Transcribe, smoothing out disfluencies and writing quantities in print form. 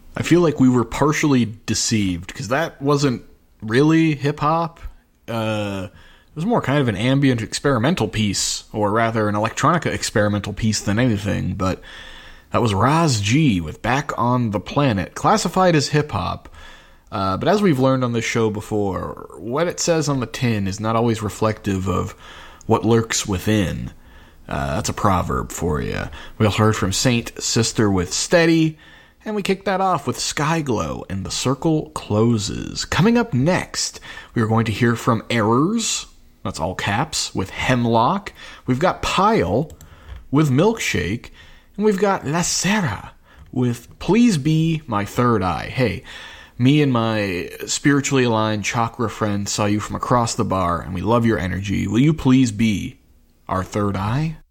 I feel like we were partially deceived because that wasn't really hip hop. It was more kind of an ambient experimental piece, or rather an electronica experimental piece than anything, but that was Raz G with Back on the Planet, classified as hip hop. But as we've learned on this show before, what it says on the tin is not always reflective of what lurks within. That's a proverb for you. We also heard from Saint Sister with Steady, and we kicked that off with Skyglow and The Circle Closes. Coming up next, we are going to hear from Errors, that's all caps, with Hemlock. We've got Pile with Milkshake, and we've got La Serra with Please Be My Third Eye. Hey, me and my spiritually aligned chakra friend saw you from across the bar, and we love your energy. Will you please be our third eye?